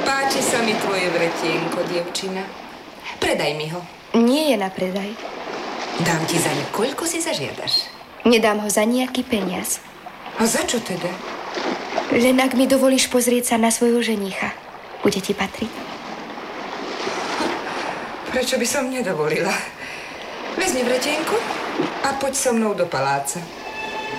Páči sa mi tvoje vretienko, dievčina. Predaj mi ho. Nie je na predaj. Dám ti za ňu, koľko si zažiadaš. Nedám ho za nejaký peniaz. A za čo teda? Len ak mi dovolíš pozrieť sa na svojho ženícha. Bude ti patriť? Prečo by som nedovolila? Vezmi vretienku a poď so mnou do paláca.